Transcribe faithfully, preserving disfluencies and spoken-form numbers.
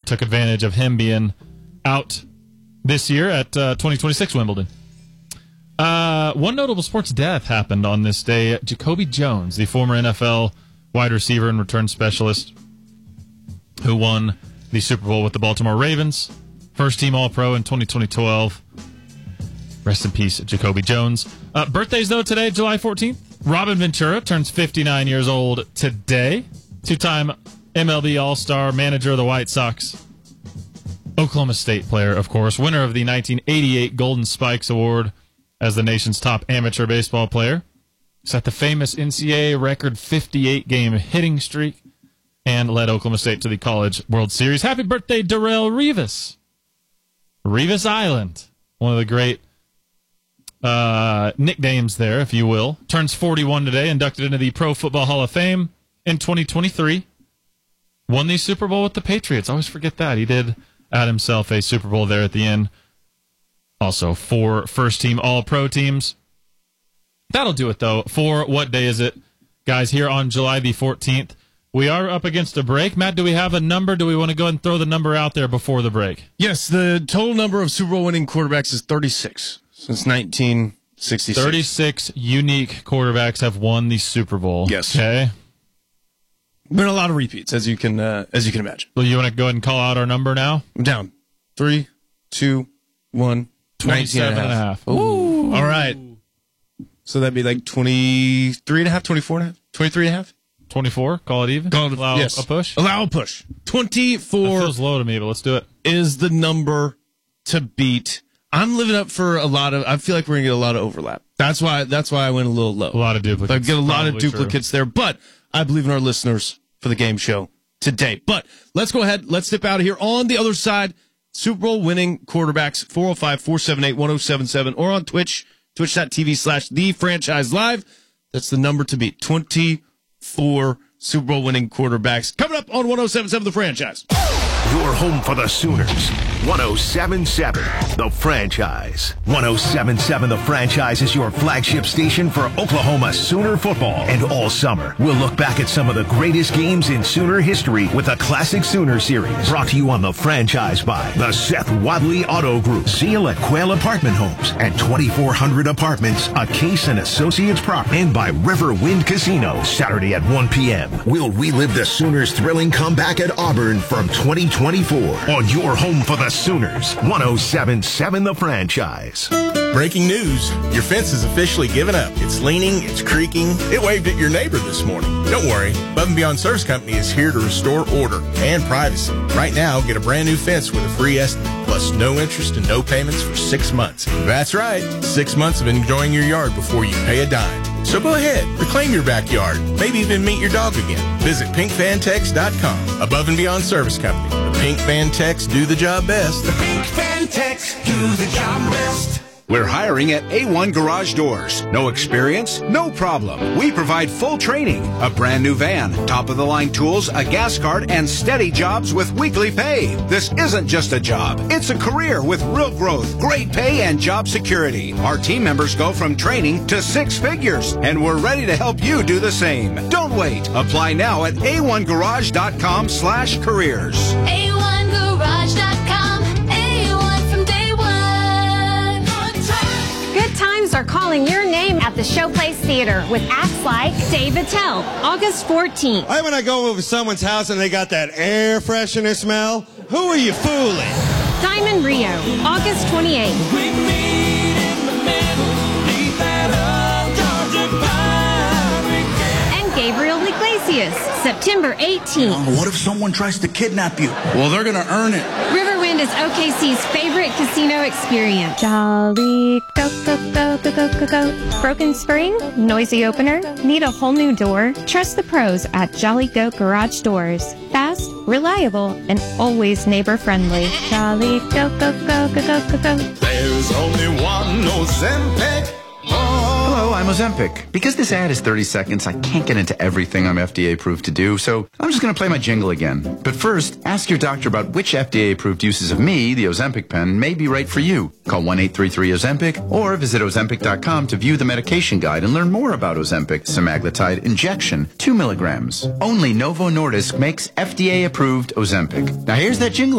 took advantage of him being out this year at uh, twenty twenty-six Wimbledon. Uh, one notable sports death happened on this day. Jacoby Jones, the former N F L wide receiver and return specialist who won the Super Bowl with the Baltimore Ravens. First team All-Pro in twenty twelve. Rest in peace, Jacoby Jones. Uh, birthdays, though, today, July fourteenth. Robin Ventura turns fifty-nine years old today. Two-time M L B All-Star, manager of the White Sox. Oklahoma State player, of course. Winner of the nineteen eighty-eight Golden Spikes Award as the nation's top amateur baseball player. Set the famous N C double A record fifty-eight game hitting streak and led Oklahoma State to the College World Series. Happy birthday, Darrelle Revis. Revis Island, one of the great uh, nicknames there, if you will. Turns forty-one today, inducted into the Pro Football Hall of Fame in twenty twenty-three. Won the Super Bowl with the Patriots. I always forget that. He did add himself a Super Bowl there at the end. Also, four first-team All-Pro teams. That'll do it, though. For what day is it? Guys, here on July the fourteenth, we are up against a break. Matt, do we have a number? Do we want to go ahead and throw the number out there before the break? Yes, the total number of Super Bowl winning quarterbacks is thirty-six since nineteen sixty-six. thirty-six unique quarterbacks have won the Super Bowl. Yes. Okay. Been a lot of repeats, as you can uh, as you can imagine. Well, you want to go ahead and call out our number now? I'm down. Three, two, one. twenty-seven and a half. Ooh. All right. So that'd be like twenty-three and a half, twenty-four and a half, twenty-three and a half? twenty-four, call it even. Call it, Allow yes. a push. Allow a push. twenty-four. That feels low to me, but let's do it. Is the number to beat. I'm living up for a lot of, I feel like we're going to get a lot of overlap. That's why, that's why I went a little low. A lot of duplicates. I get a lot of Probably duplicates true. there, but I believe in our listeners for the game show today. But let's go ahead. Let's dip out of here. On the other side, Super Bowl winning quarterbacks, four oh five, four seven eight, one oh seven seven, or on Twitch, twitch.tv slash the franchise live. That's the number to beat. twenty-four Super Bowl winning quarterbacks. Coming up on one oh seven seven The Franchise. Your home for the Sooners. one oh seven seven The Franchise. one oh seven seven The Franchise is your flagship station for Oklahoma Sooner football. And all summer, we'll look back at some of the greatest games in Sooner history with a classic Sooner series. Brought to you on The Franchise by the Seth Wadley Auto Group, Seal at Quail Apartment Homes, and twenty-four hundred Apartments, a Case and Associates property, and by Riverwind Casino. Saturday at one p.m. We'll relive the Sooners' thrilling comeback at Auburn from twenty twenty-four on your home for the Sooners. one oh seven seven The Franchise. Breaking news. Your fence is officially given up. It's leaning, it's creaking. It waved at your neighbor this morning. Don't worry. Above and Beyond Service Company is here to restore order and privacy. Right now, get a brand new fence with a free estimate, plus no interest and no payments for six months. That's right. Six months of enjoying your yard before you pay a dime. So go ahead, reclaim your backyard, maybe even meet your dog again. Visit pink fan tex dot com. Above and Beyond Service Company. The Pink Fan Techs do the job best. The Pink Fan Techs do the job best. We're hiring at A one Garage Doors. No experience? No problem. We provide full training, a brand new van, top-of-the-line tools, a gas card, and steady jobs with weekly pay. This isn't just a job. It's a career with real growth, great pay, and job security. Our team members go from training to six figures, and we're ready to help you do the same. Don't wait. Apply now at A one garage dot com slash careers. A one garage dot com. A one from day one. Good times are calling your name at the Showplace Theater with acts like Dave Attell, August fourteenth. Right when I go over someone's house and they got that air freshener smell, who are you fooling? Diamond Rio, August twenty-eighth. We meet in the middle, beneath that old Georgia pine. And Gabriel Iglesias, September eighteenth. What if someone tries to kidnap you? Well, they're going to earn it. Riverwind is O K C's favorite casino experience. Jolly, go, go, go, go, go, go, go. Broken spring, noisy opener, need a whole new door? Trust the pros at Jolly Goat Garage Doors. Fast, reliable, and always neighbor-friendly. Jolly, go, go, go, go, go, go, go. There's only one Ozempic. Hello, I'm Ozempic. Because this ad is thirty seconds, I can't get into everything I'm F D A approved to do, so I'm just going to play my jingle again. But first, ask your doctor about which F D A approved uses of me, the Ozempic pen, may be right for you. Call one eight three three Ozempic or visit Ozempic dot com to view the medication guide and learn more about Ozempic semaglutide injection, two milligrams. Only Novo Nordisk makes F D A approved Ozempic. Now here's that jingle